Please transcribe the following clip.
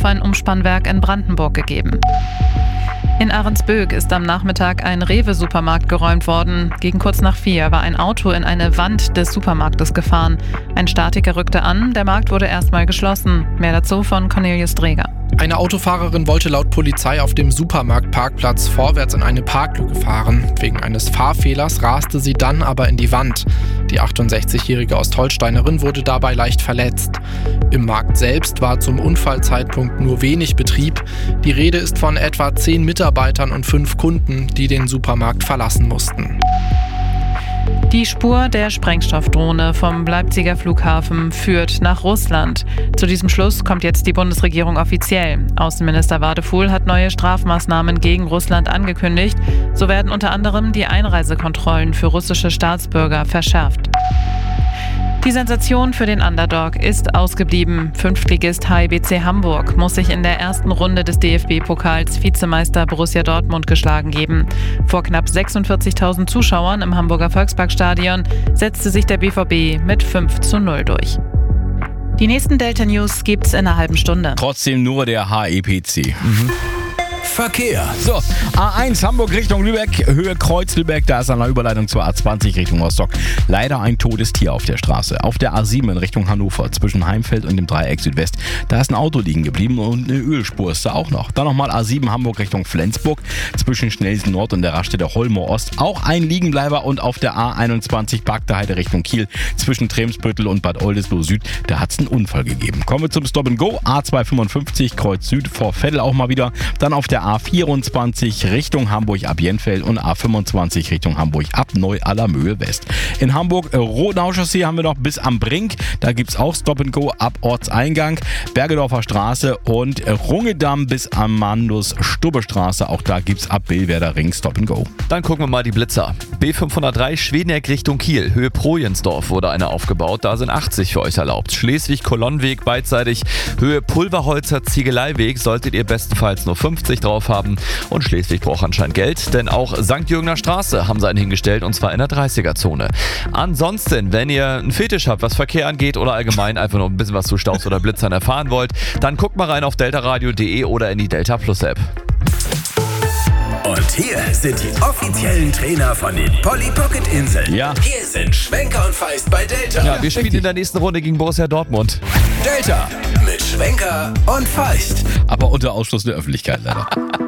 ein Umspannwerk in Brandenburg gegeben. In Ahrensböck ist am Nachmittag ein Rewe-Supermarkt geräumt worden. Gegen kurz nach 4 war ein Auto in eine Wand des Supermarktes gefahren. Ein Statiker rückte an, der Markt wurde erstmal geschlossen. Mehr dazu von Cornelius Dreger. Eine Autofahrerin wollte laut Polizei auf dem Supermarktparkplatz vorwärts in eine Parklücke fahren. Wegen eines Fahrfehlers raste sie dann aber in die Wand. Die 68-jährige Ostholsteinerin wurde dabei leicht verletzt. Im Markt selbst war zum Unfallzeitpunkt nur wenig Betrieb. Die Rede ist von etwa 10 Mitarbeitern und 5 Kunden, die den Supermarkt verlassen mussten. Die Spur der Sprengstoffdrohne vom Leipziger Flughafen führt nach Russland. Zu diesem Schluss kommt jetzt die Bundesregierung offiziell. Außenminister Wadefuhl hat neue Strafmaßnahmen gegen Russland angekündigt. So werden unter anderem die Einreisekontrollen für russische Staatsbürger verschärft. Die Sensation für den Underdog ist ausgeblieben. Fünftligist HIBC Hamburg muss sich in der ersten Runde des DFB-Pokals Vizemeister Borussia Dortmund geschlagen geben. Vor knapp 46.000 Zuschauern im Hamburger Volksparkstadion setzte sich der BVB mit 5:0 durch. Die nächsten Delta News gibt's in einer halben Stunde. Trotzdem nur der HEPC. Verkehr. So, A1 Hamburg Richtung Lübeck, Höhe Kreuz Lübeck, da ist eine Überleitung zur A20 Richtung Rostock. Leider ein totes Tier auf der Straße. Auf der A7 in Richtung Hannover, zwischen Heimfeld und dem Dreieck Südwest, da ist ein Auto liegen geblieben und eine Ölspur ist da auch noch. Dann nochmal A7 Hamburg Richtung Flensburg, zwischen Schnellsen Nord und der Raststätte Holmoor Ost, auch ein Liegenbleiber. Und auf der A21 Bagdaheide Richtung Kiel, zwischen Tremsbüttel und Bad Oldesloe Süd, da hat es einen Unfall gegeben. Kommen wir zum Stop and Go, A255 Kreuz Süd vor Veddel auch mal wieder. Dann auf der A24 Richtung Hamburg ab Jenfeld und A25 Richtung Hamburg ab Neu-Allermöhe West. In Hamburg Rodenau-Chaussee haben wir noch bis am Brink. Da gibt es auch Stop and Go ab Ortseingang. Bergedorfer Straße und Rungedamm bis Amandus-Stubbe-Straße. Auch da gibt es ab Billwerder Ring Stop and Go. Dann gucken wir mal die Blitzer. B503 Schwedeneck Richtung Kiel. Höhe Projensdorf wurde eine aufgebaut. Da sind 80 für euch erlaubt. Schleswig-Kolonnenweg beidseitig. Höhe Pulverholzer Ziegeleiweg solltet ihr bestenfalls nur 50 drauf haben. Und Schleswig braucht anscheinend Geld, denn auch St. Jürgener Straße haben sie einen hingestellt und zwar in der 30er-Zone. Ansonsten, wenn ihr einen Fetisch habt, was Verkehr angeht oder allgemein einfach nur ein bisschen was zu Staus oder Blitzern erfahren wollt, dann guckt mal rein auf deltaradio.de oder in die Delta Plus App. Und hier sind die offiziellen Trainer von den Polly Pocket Inseln. Ja. Hier sind Schwenker und Feist bei Delta. Ja, wir spielen in der nächsten Runde gegen Borussia Dortmund. Delta mit Schwenker und Feist. Aber unter Ausschluss der Öffentlichkeit leider.